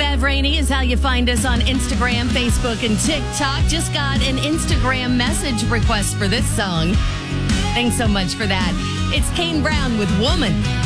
Bev Rainey is how you find us on Instagram, Facebook, and TikTok. Just got an Instagram message request for this song. Thanks so much for that. It's Kane Brown with Woman